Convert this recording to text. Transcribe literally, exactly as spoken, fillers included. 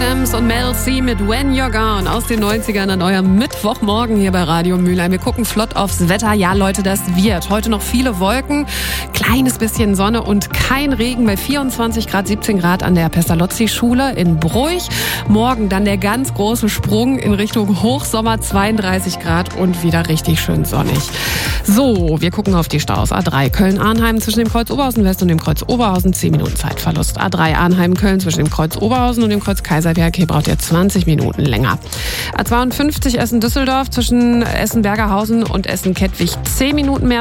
Adams und Mel C mit When You're Gone aus den neunzigern an eurem Mittwochmorgen hier bei Radio Mülheim. Wir gucken flott aufs Wetter. Ja, Leute, das wird heute noch viele Wolken, kleines bisschen Sonne und kein Regen bei vierundzwanzig Grad, siebzehn Grad an der Pestalozzi-Schule in Bruch. Morgen dann der ganz große Sprung in Richtung Hochsommer, zweiunddreißig Grad und wieder richtig schön sonnig. So, wir gucken auf die Staus. A drei Köln-Arnheim zwischen dem Kreuz Oberhausen West und dem Kreuz Oberhausen, zehn Minuten Zeitverlust. A drei Arnheim-Köln zwischen dem Kreuz Oberhausen und dem Kreuz Kaiserberg, hier braucht ihr zwanzig Minuten länger. A zweiundfünfzig Essen-Düsseldorf zwischen Essen-Bergerhausen und Essen-Kettwig, zehn Minuten mehr